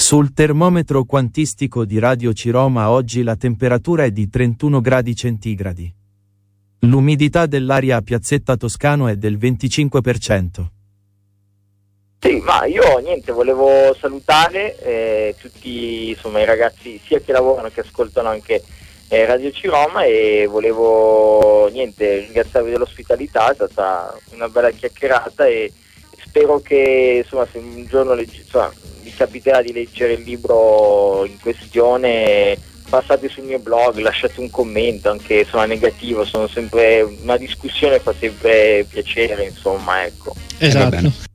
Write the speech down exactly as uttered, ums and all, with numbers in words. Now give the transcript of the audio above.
Sul termometro quantistico di Radio Ciroma oggi la temperatura è di trentuno gradi centigradi. L'umidità dell'aria a Piazzetta Toscano è del venticinque per cento. Sì, ma io niente, volevo salutare eh, tutti insomma i ragazzi sia che lavorano che ascoltano anche eh, Radio Ciroma, e volevo niente ringraziarvi dell'ospitalità. È stata una bella chiacchierata e spero che insomma se un giorno legge, insomma, vi capiterà di leggere il libro in questione, passate sul mio blog, lasciate un commento anche insomma negativo, sono sempre una discussione, fa sempre piacere, insomma, ecco. Esatto.